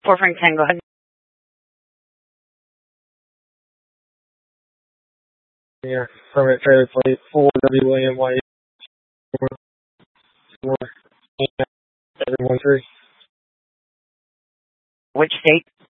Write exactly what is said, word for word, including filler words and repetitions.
four Frank ten, go ahead. Yeah, permit trailer plate four W William Y four four seven one three. Which state?